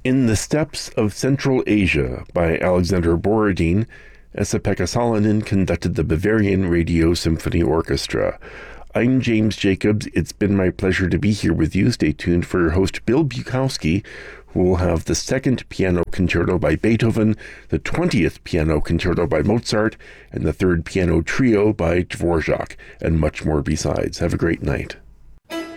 In the Steppes of Central Asia by Alexander Borodin, Esa-Pekka Salonen conducted the Bavarian Radio Symphony Orchestra. I'm James Jacobs. It's been my pleasure to be here with you. Stay tuned for your host Bill Bukowski, who will have the second piano concerto by Beethoven, the 20th piano concerto by Mozart, and the third piano trio by Dvorak, and much more besides. Have a great night.